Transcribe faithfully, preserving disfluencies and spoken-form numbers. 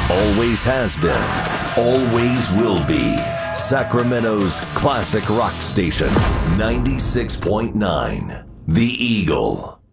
Always has been, always will be. Sacramento's classic rock station, ninety-six point nine, The Eagle.